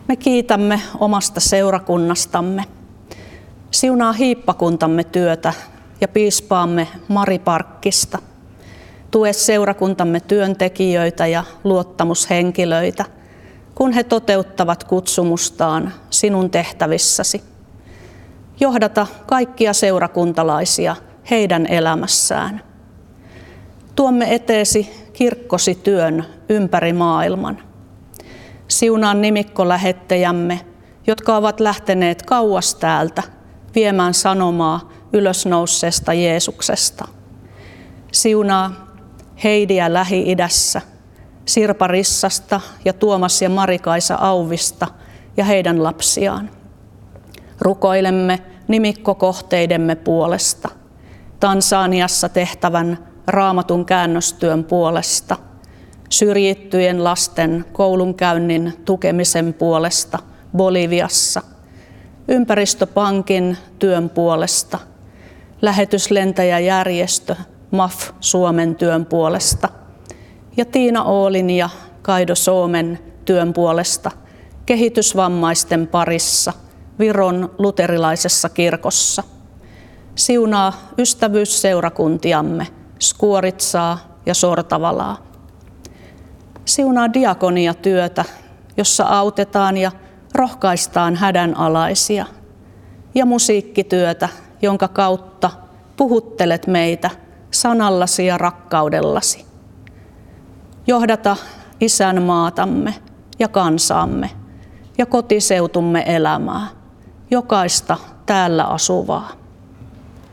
Me kiitämme omasta seurakunnastamme. Siunaa hiippakuntamme työtä ja piispaamme Mari Parkkista. Tue seurakuntamme työntekijöitä ja luottamushenkilöitä, kun he toteuttavat kutsumustaan sinun tehtävissäsi. Johdata kaikkia seurakuntalaisia heidän elämässään. Tuomme eteesi kirkkosi työn ympäri maailman. Siunaa nimikkolähettäjämme, jotka ovat lähteneet kauas täältä viemään sanomaa ylösnousseesta Jeesuksesta. Siunaa Heidiä Lähi-idässä, Sirpa Rissasta ja Tuomas ja Marikaisa Auvista ja heidän lapsiaan. Rukoilemme nimikkokohteidemme puolesta, Tansaniassa tehtävän Raamatun käännöstyön puolesta, syrjittyjen lasten koulunkäynnin tukemisen puolesta Boliviassa, Ympäristöpankin työn puolesta, lähetyslentäjäjärjestö MAF Suomen työn puolesta ja Tiina Oolin ja Kaido Suomen työn puolesta kehitysvammaisten parissa Viron luterilaisessa kirkossa. Siunaa ystävyysseurakuntiamme Skuoritsaa ja Sortavalaa. Siunaa diakoniatyötä, jossa autetaan ja rohkaistaan hädänalaisia, ja musiikkityötä, jonka kautta puhuttelet meitä sanallasi ja rakkaudellasi. Johdata isänmaatamme ja kansaamme ja kotiseutumme elämää, jokaista täällä asuvaa.